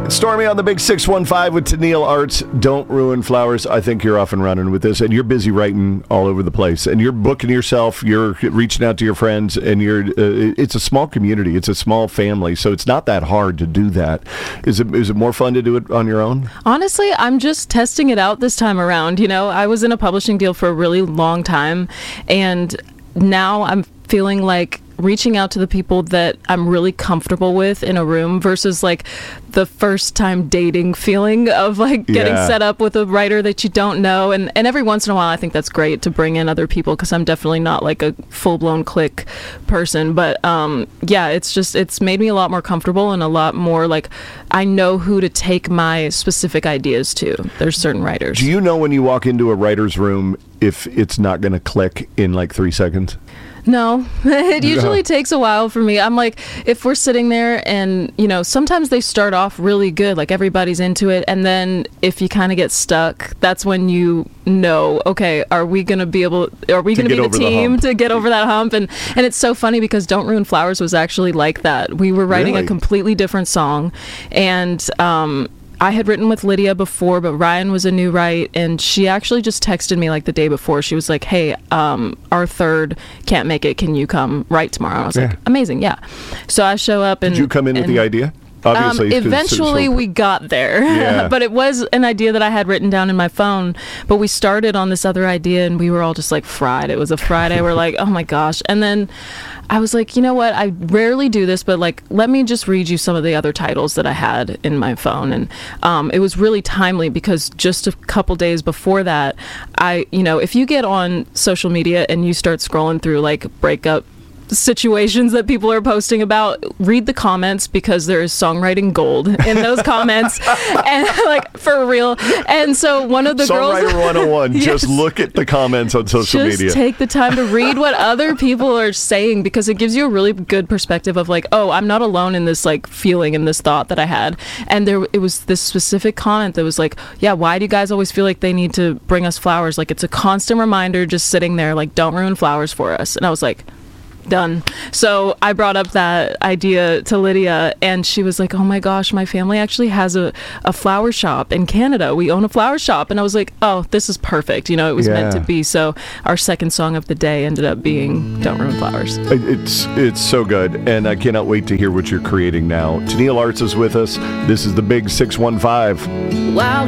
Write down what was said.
Stormy on the Big 615 with Tennille Arts. Don't ruin flowers. I think you're off and running with this, and you're busy writing all over the place, and you're booking yourself. You're reaching out to your friends, and it's a small community. It's a small family, so it's not that hard to do that. Is it more fun to do it on your own? Honestly, I'm just testing it out this time around. You know, I was in a publishing deal for a really long time, and now I'm feeling like reaching out to the people that I'm really comfortable with in a room versus like the first time dating feeling of like getting set up with a writer that you don't know. And every once in a while, I think that's great to bring in other people because I'm definitely not like a full-blown click person. But it's made me a lot more comfortable and a lot more like I know who to take my specific ideas to. There's certain writers. Do you know when you walk into a writer's room if it's not going to click in like 3 seconds? No, it usually takes a while for me. I'm like, if we're sitting there and, you know, sometimes they start off really good, like everybody's into it. And then if you kind of get stuck, that's when you know, okay, are we going to be the team to get over that hump? And it's so funny because Don't Ruin Flowers was actually like that. We were writing a completely different song. And, I had written with Lydia before, but Ryan was a new write, and she actually just texted me like the day before. She was like, hey, our third can't make it. Can you come write tomorrow? And I was like, amazing, yeah. So I show up and... Did you come in with the idea? Obviously, eventually we got there, but it was an idea that I had written down in my phone, but we started on this other idea and we were all just like fried. It was a Friday. We're like, oh my gosh. And then I was like, you know what? I rarely do this, but like, let me just read you some of the other titles that I had in my phone. And it was really timely because just a couple days before that, if you get on social media and you start scrolling through like breakup situations that people are posting about, read the comments because there is songwriting gold in those comments and like for real. And so one of the Songwriter girls 101 just look at the comments on social media. Just take the time to read what other people are saying because it gives you a really good perspective of like, oh, I'm not alone in this like feeling and this thought that I had. And it was this specific comment that was like, yeah, why do you guys always feel like they need to bring us flowers? Like it's a constant reminder just sitting there like, don't ruin flowers for us. And I was like, done. So I brought up that idea to Lydia and she was like, oh my gosh, my family actually has a flower shop in Canada. We own a flower shop. And I was like, oh, this is perfect. You know, it was meant to be. So our second song of the day ended up being Don't Ruin Flowers. It's so good. And I cannot wait to hear what you're creating now. Tennille Arts is with us. This is the Big 615. Wow.